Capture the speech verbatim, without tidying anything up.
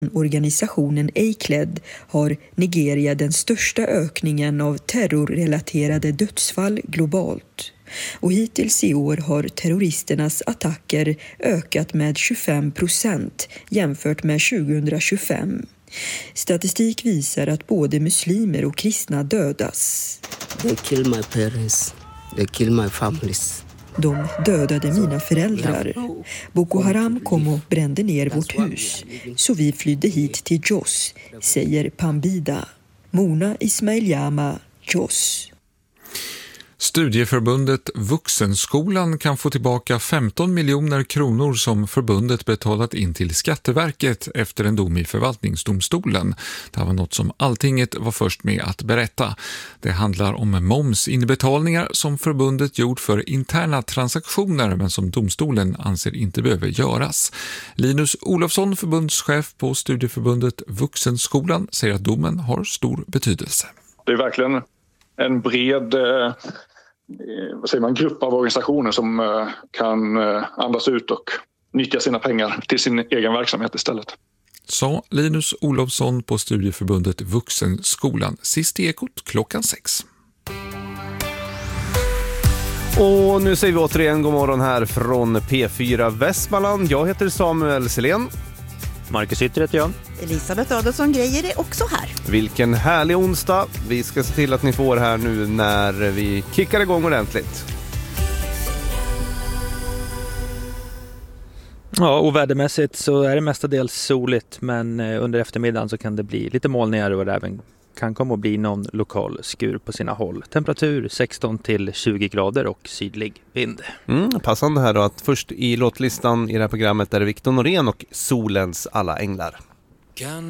Organisationen A-C L E D har Nigeria den största ökningen av terrorrelaterade dödsfall globalt. Och hittills i år har terroristernas attacker ökat med tjugofem procent jämfört med tjugohundratjugofem. Statistik visar att både muslimer och kristna dödas. They kill my parents. They kill my families. De dödade mina föräldrar. Boko Haram kom och brände ner vårt hus. Så vi flydde hit till Jos, säger Pambida. Mona Ismail-Yama, Jos. Studieförbundet Vuxenskolan kan få tillbaka femton miljoner kronor som förbundet betalat in till Skatteverket efter en dom i förvaltningsdomstolen. Det här var något som Alltinget var först med att berätta. Det handlar om momsinbetalningar som förbundet gjort för interna transaktioner men som domstolen anser inte behöver göras. Linus Olofsson, förbundschef på Studieförbundet Vuxenskolan, säger att domen har stor betydelse. Det är verkligen en bred eh, vad säger man, grupp av organisationer som eh, kan eh, andas ut och nyttja sina pengar till sin egen verksamhet istället. Sa Linus Olofsson på Studieförbundet Vuxenskolan. Sist i Ekot klockan sex. Och nu säger vi återigen god morgon här från P fyra Västmanland. Jag heter Samuel Selén. Marcus Ytter heter jag. Elisabeth Adelsson Grejer är också här. Vilken härlig onsdag. Vi ska se till att ni får här nu när vi kickar igång ordentligt. Ja, och vädermässigt så är det mestadels soligt, men under eftermiddagen så kan det bli lite molnigare och det även kan komma att bli någon lokal skur på sina håll. Temperatur sexton till tjugo grader och sydlig vind. Mm, passande här då att först i låtlistan i det här programmet är det Victor Norén och Solens alla änglar.